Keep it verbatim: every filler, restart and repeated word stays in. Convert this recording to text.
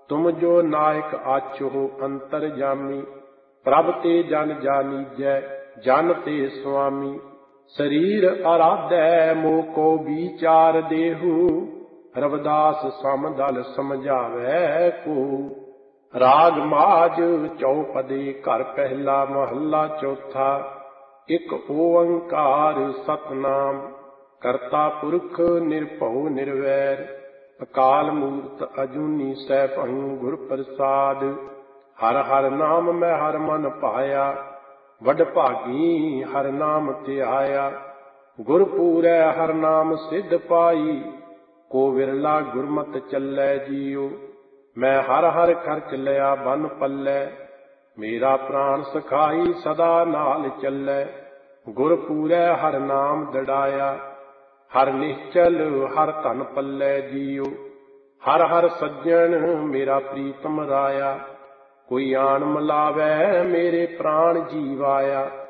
तुम जो नायक आछो अंतरजामी। प्रभ ते जन जानीजै जन ते स्वामी। शरीर आराधै मोह को विचार देहु। रविदास समदल समझावै को। राग माज चौपदे घर पहला महला चौथा। एक ओंकार सतनाम करता पुरख निर्भउ निर्वैर। अकाल मूर्त अजूनी सैभं गुर प्रसाद। हर हर नाम मैं हर मन पाया। वड भागी हर नाम ध्याया। गुर पूरै हर नाम सिद्ध पाई। को विरला गुरमत चलै जियो। मैं हर हर खर्च लिया बन पल्लै। मेरा प्राण सखाई सदा नाल चलै। गुर पूरै हर नाम दड़ाया। हर निश्चल हर धन पल्लै जियो। हर हर सज्जन मेरा प्रीतम राया। कोई आन मिलावै मेरे प्राण जीवाया।